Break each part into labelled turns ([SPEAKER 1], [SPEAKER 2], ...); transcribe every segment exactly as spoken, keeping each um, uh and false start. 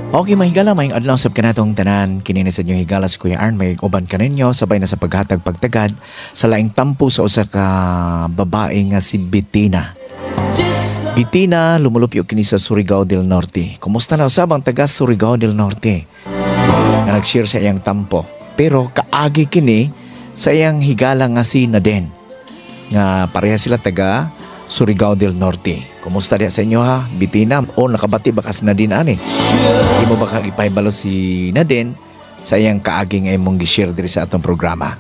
[SPEAKER 1] Okay, mahigala, may adlaw sab kanatong tanan. Kinini sa inyo higala si Kuya Arn, may uban kaninyo, sabay na sa paghatag pagtagad sa laing tampo sa usa ka babae nga si Bitina. Bitina, lumulupyo kini sa Surigao del Norte. Kumusta na usab ang taga Surigao del Norte? Na nag-share sa iyang tampo. Pero kaagi kini sa iyang higala nga si Naden. Nga pareha sila taga Surigao del Norte. Kumusta diya sa inyo ha, Bitina? O nakabati ba kas Nadine ani? Di mo ba kag-ipaybalo si Nadine sa iyang kaaging ay mong gi-share diri sa atong programa?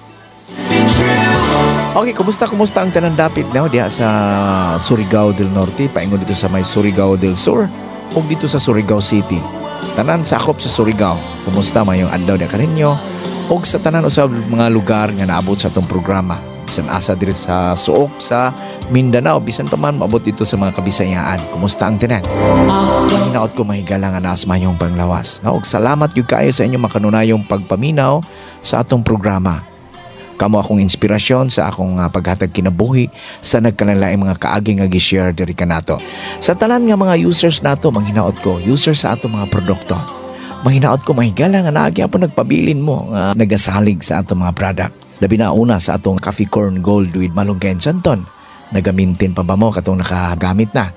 [SPEAKER 1] Okay, kumusta kumusta ang tanan dapit now diya sa Surigao del Norte, paingon dito sa may Surigao del Sur o dito sa Surigao City. Tanan sakop sa Surigao. Kumusta mayong adlaw diya kaninyo? O sa tanan usab mga lugar nga naabot sa atong programa. Bisan asa diri sa Suok sa Mindanao, bisan pa man maabot dito sa mga Kabisayaan. Kumusta ang tanan? Hinaot ko mahigala nga naas mayong panglawas. Naog salamat yung kayo sa inyong makanunayong pagpaminaw sa atong programa. Kamo akong inspirasyon sa akong uh, paghatag kinabuhi sa nagkalalaing mga kaaging nga gi-share diri kanato. Sa tanan nga mga users nato, manghinaot ko, users sa atong mga produkto. Manghinaot ko mahigala nga naagi apon nagpabilin mo nga uh, nagasalig sa atong mga product. Labi na una sa atong Coffee Corn Gold with Malunggay and Santon. Nagamintin pa ba mo katong nakagamit na?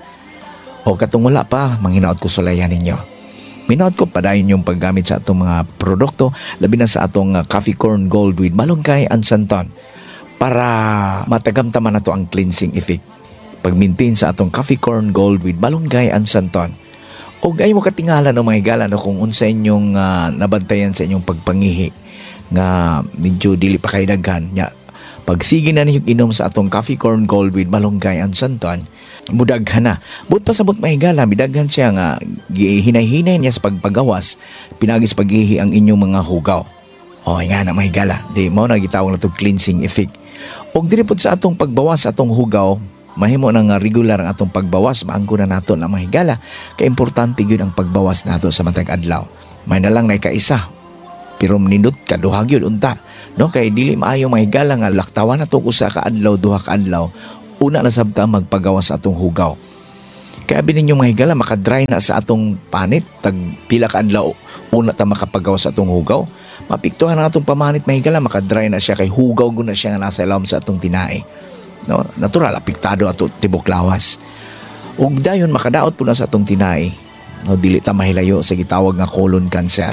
[SPEAKER 1] O katong wala pa, manghinaot ko sulayan ninyo. Minaot ko padayon yung paggamit sa atong mga produkto, labi na sa atong uh, Coffee Corn Gold with Malunggay and Santon para matagamtaman na to ang cleansing effect. Pag-maintain sa atong Coffee Corn Gold with Malunggay and Santon. O gay mo katingala no mga higala no kung unsa inyong uh, nabantayan sa inyong pagpangihi nga medyo dili pa kay daghan nya pagsige na ninyo inom sa atong Coffee Corn Gold with Malunggay and Santon mudaghan na but pasabot mahigala midaghan siya nga gihinay-hinay niya sa pagpagawas pinagis paghihi ang inyong mga hugaw o nga na mahigala di mo na gitawag na to cleansing effect og diri pud sa atong pagbawas sa atong hugaw mahimo na nga regular ang atong pagbawas maangko na nato na mahigala kay importante gyud ang pagbawas nato sa matag adlaw may na lang nay kaisa pero nindot kaduhag yun unta no kay dili maayo mahigala nga laktawan nato usa ka adlaw duha ka adlaw una na sabta magpagawas sa atong hugaw kaya bininyo mahigala makadry na sa atong panit tag pila ka adlaw una ta makapagawas sa atong hugaw mapiktuhan ang atong pamanit mahigala makadry na siya kay hugaw gud na siya nga nasa ilawom sa atong tinai no natural apektado ato tibok lawas ug dayon makadaot pud na sa atong tinai no dili ta mahilayo sa gitawag nga colon cancer.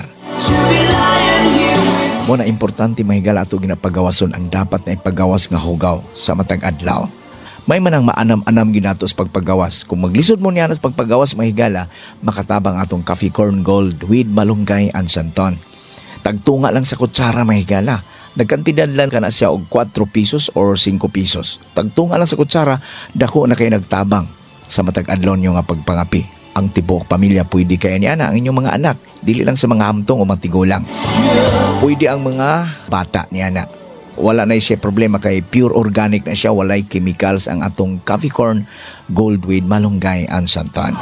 [SPEAKER 1] Mo na importante mahigala ato ginapagawason ang dapat na ipagawas nga hugaw sa matag adlaw. May manang maanam-anam ginato sa pagpagawas. Kung maglisod mo niya sa pagpagawas mahigala, makatabang atong Coffee Corn Gold with Malunggay and Santon. Tagtunga lang sa kutsara mahigala. Nagkantidad lang ka na siya og four pesos or five pesos. Tagtunga lang sa kutsara, dako na kayo nagtabang sa matag adlaw niyo nga pagpangapi. Ang tibuok pamilya pwede kaya niya na ang inyong mga anak. Dili lang sa mga hamtong o mga tigulang. Pwede ang mga bata niya na. Wala na siya problema kay pure organic na siya. Walay chemicals ang atong Coffee Corn Gold with Malunggay and Santon.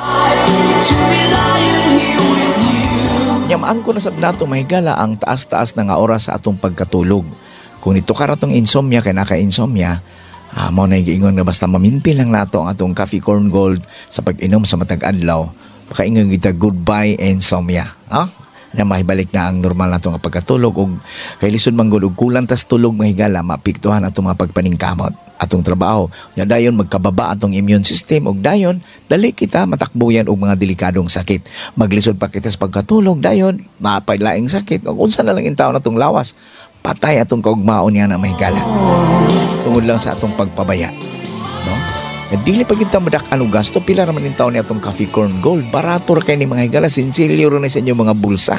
[SPEAKER 1] Yamaan ko na sab nato mahigala ang taas-taas na nga oras sa atong pagkatulog. Kung ito ka ratong insomnia kay naka-insomnia, Ah, mo na giingon nga basta maminti lang nato ang atong Coffee Corn Gold sa pag-inom sa matag adlaw. Pakaingon kita goodbye insomnia. Ah, na mahibalik na ang normal nato nga pagkatulog ug kay lisod man gud og kulang tas tulog mahigala mapiktuhan atong mga pagpaningkamot atong trabaho. Nya dayon magkababa atong immune system ug dayon dali kita matakbuyan og mga delikadong sakit. Maglisod pa kita sa pagkatulog dayon maapay laing sakit ug unsa na lang in taon atong lawas. Patay atong kaugmaon niya na mahigala. Tungod lang sa atong pagpabaya. No? E dili pa kita madak-an og gasto, pila raman in taon ni atong Coffee Corn Gold. Barato ra kay ni mga higala, sinsilyo ro na sa inyong mga bulsa.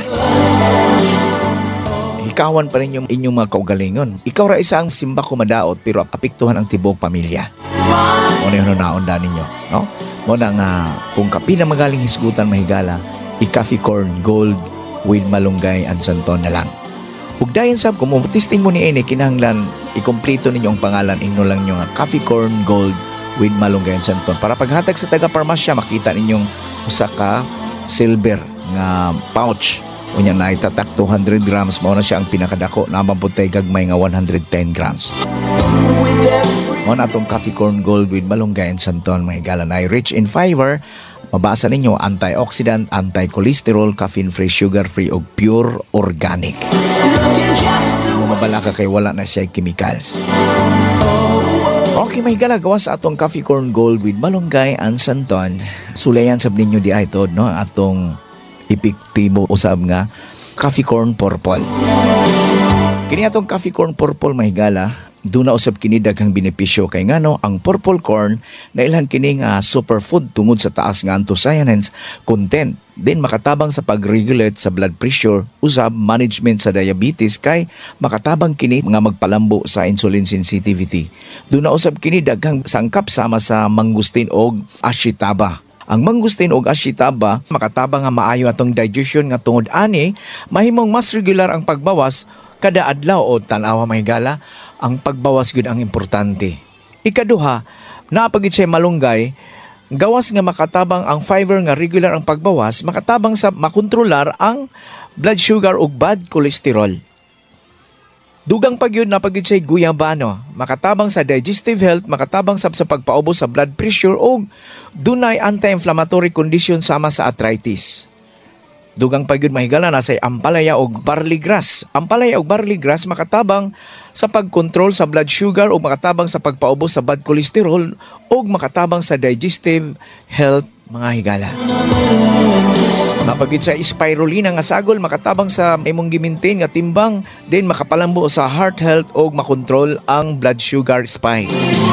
[SPEAKER 1] Ikawan pa rin yung inyong mga kaugalingon. Ikaw ra isang simba ko madaot, pero apiktuhan ang tibuok pamilya. Mo na yun naonda ninyo. No? Mo na nga, kung kapina magaling hisgutan mahigala, i-Coffee Corn Gold with Malunggay and Santon na lang. Ug dayon sab kung mo-testing mo ni ini kinahanglan ikumpleto ninyo ang pangalan inyo lang nyo nga Coffee Corn Gold with Malunggay and Santon para paghatag sa taga-parmasya makita ninyong usa ka silver nga pouch unya na itatak two hundred grams mao na siya ang pinakadako naman putay gagmay nga one hundred ten grams. Mao na atong Coffee Corn Gold with Malunggay and Santon mahigala na rich in fiber Mabasa ninyo, antioxidant, anti-cholesterol, caffeine-free, sugar-free, o pure organic. Kung mabala ka kay wala na siya chemicals. Okay, may galagawa sa atong coffee corn gold with malunggay and santon. Sulayan sab ninyo di ay tod, no? Atong epektibo usab nga coffee corn purple. Kini atong coffee corn purple may gala, doon na usab kini daghang benepisyo kay ngano ang purple corn na ilhan kini nga superfood tungod sa taas nga anthocyanins content. Then makatabang sa pag-regulate sa blood pressure, usab management sa diabetes kay makatabang kini nga magpalambo sa insulin sensitivity. Doon na usab kini daghang sangkap sama sa mangustin og ashitaba. Ang mangustin og ashitaba makatabang nga maayo atong digestion nga tungod ani mahimong mas regular ang pagbawas kada adlaw o tan-awa may gala. Ang pagbawas gud ang importante. Ikaduha, napagid siya malunggay, gawas nga makatabang ang fiber nga regular ang pagbawas, makatabang sa makontrolar ang blood sugar ug bad cholesterol. Dugang pagyud napagid siya guyabano, makatabang sa digestive health, makatabang sa, sa pagpaubos sa blood pressure ug dunay anti-inflammatory condition sama sa arthritis. Dugang pagyud mahigala na say ampalaya og barley grass. Ampalaya og barley grass makatabang sa pagkontrol sa blood sugar o makatabang sa pagpaubos sa bad cholesterol o makatabang sa digestive health mga higala. Napagid sa spirulina nga sagol makatabang sa imong gimintain nga timbang din makapalambo sa heart health o makontrol ang blood sugar spike.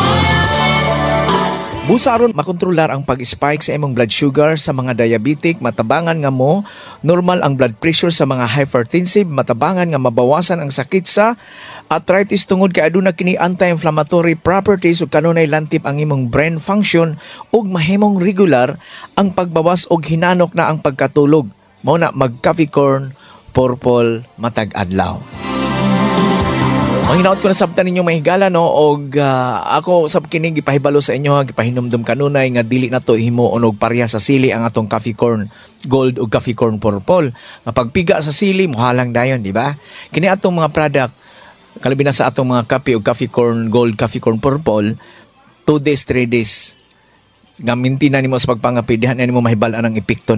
[SPEAKER 1] Busa aron makontrolar ang pag-spike sa imong blood sugar sa mga diabetic, matabangan nga mo, normal ang blood pressure sa mga hypertensive, matabangan nga mabawasan ang sakit sa arthritis tungod kay aduna kini anti-inflammatory properties ug kanunay lantip ang imong brain function ug mahimong regular ang pagbawas og hinanok na ang pagkatulog. Mao na mag-coffee corn purple matag adlaw. Manghinaot ko na sabtan ninyo mahigala no og uh, ako sab kini gipahibalo sa inyo gipahinumdum kanunay nga dili na to himuon og pareha sa sili ang atong coffee corn gold ug coffee corn purple. Nga pagpiga sa sili mohalang dayon, di ba? Kini atong mga product kalabi na sa atong mga coffee ug coffee corn gold, coffee corn purple, two days, three days. Gaminti na nimo sa pagpangapidihan na nimo mahibal-an ang epekto